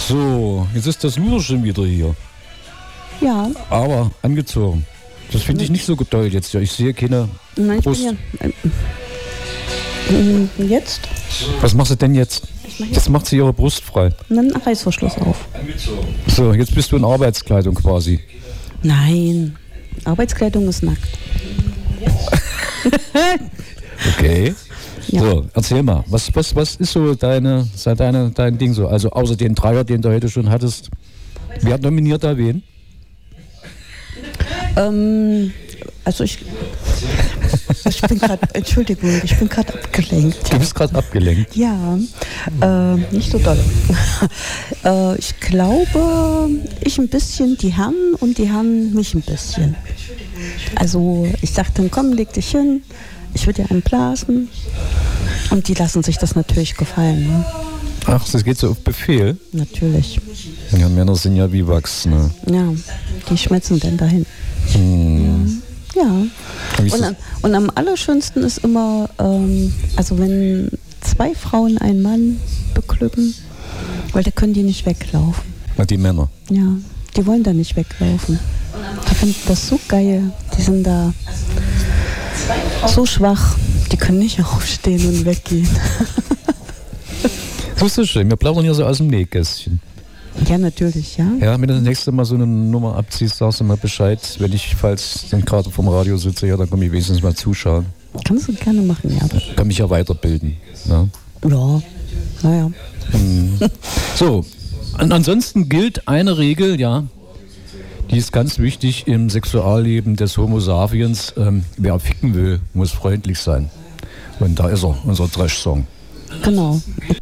So, jetzt ist das Luder schon wieder hier. Ja. Aber angezogen. Das finde ich nicht so toll jetzt. Ja, ich sehe keine Nein, ich Brust. bin ja. Jetzt? Was machst du denn jetzt? Jetzt macht sie ihre Brust frei. Dann Reißverschluss auf. So, jetzt bist du in Arbeitskleidung quasi. Nein. Arbeitskleidung ist nackt. Okay. Ja. So, erzähl mal, was ist so dein Ding so? Also außer den Dreier, den du heute schon hattest. Wer nominiert da wen? Also ich bin gerade, Entschuldigung, ich bin gerade abgelenkt. Du bist gerade abgelenkt. Ja, nicht so doll. Ich glaube, ich ein bisschen, die Herren und die Herren mich ein bisschen. Also ich sagte dann, komm, leg dich hin, ich würde dir einen blasen. Und die lassen sich das natürlich gefallen. Ne? Ach, das geht so auf Befehl? Natürlich. Ja, Männer sind ja wie Wachs, ne? Ja, die schmelzen dann dahin. Ja. Und am allerschönsten ist immer, also wenn zwei Frauen einen Mann beglücken, weil da können die nicht weglaufen. Die Männer? Ja, die wollen da nicht weglaufen. Die finden das so geil. Die sind da so schwach, die können nicht aufstehen und weggehen. Das ist so schön, wir plaudern hier so aus dem Nähkästchen. Ja, natürlich, ja. Ja, wenn du das nächste Mal so eine Nummer abziehst, sagst du mal Bescheid. Wenn ich, falls dann gerade vom Radio sitze, ja, dann komme ich wenigstens mal zuschauen. Kannst du gerne machen, ja. Kann mich ja weiterbilden. Ne? Ja, naja. So, ansonsten gilt eine Regel, ja, die ist ganz wichtig im Sexualleben des Homo sapiens. Wer ficken will, muss freundlich sein. Und da ist er, unser Trash-Song. Genau.